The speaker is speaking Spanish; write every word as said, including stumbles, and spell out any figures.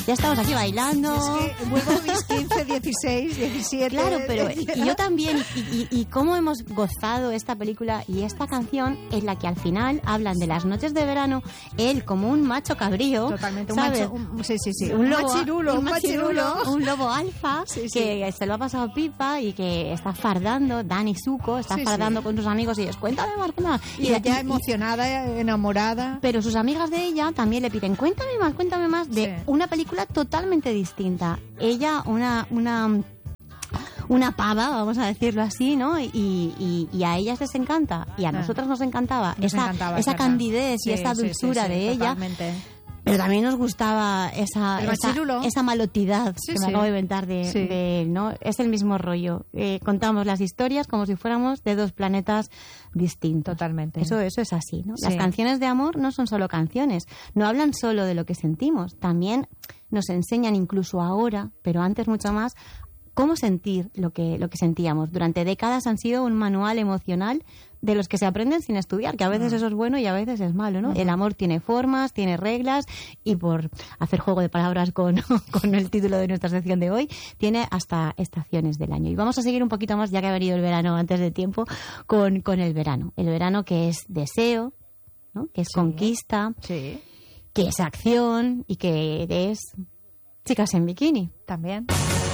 ya estamos aquí bailando. Es que vuelvo a mis quince, dieciséis, diecisiete. Claro, pero y yo también, y, y, y cómo hemos gozado esta película y esta canción en la que al final hablan de las noches de verano, él como un macho cabrío. Totalmente, un ¿sabes? macho, un, sí, sí, sí. Un, Un, lobo, machirulo, un un machirulo. machirulo, un lobo alfa, sí, sí. que se lo ha pasado pipa y que está fardando, Dani Zuko está Sí, fardando sí. con sus amigos y ellos, cuéntame más, cuéntame más. Y ella emocionada, enamorada. Pero sus amigas de ella también le piden, cuéntame más, cuéntame más, de Sí. una película totalmente distinta. Ella, una... una una pava, vamos a decirlo así, ¿no? Y, y, y a ellas les encanta, y a Ah. nosotras nos encantaba Nos esa, encantaba, esa es verdad. candidez y Sí, esa sí, sí, dulzura sí, de ella. totalmente. Pero también nos gustaba esa, El esa, machirulo. esa malotidad Sí, que me sí. acabo de inventar de, Sí. de él, ¿no? Es el mismo rollo. Eh, contamos las historias como si fuéramos de dos planetas distintos. Totalmente. Eso, eso es así, ¿no? Sí. Las canciones de amor no son solo canciones, no hablan solo de lo que sentimos, también nos enseñan incluso ahora, pero antes mucho más, cómo sentir lo que, lo que sentíamos. Durante décadas han sido un manual emocional de los que se aprenden sin estudiar, que a veces eso es bueno y a veces es malo, ¿no? El amor tiene formas, tiene reglas, y por hacer juego de palabras con, con el título de nuestra sección de hoy, tiene hasta estaciones del año. Y vamos a seguir un poquito más, ya que ha venido el verano antes de tiempo, con, con el verano. El verano que es deseo, ¿no? Que es Sí. conquista, Sí, que es acción y que es chicas en bikini. también.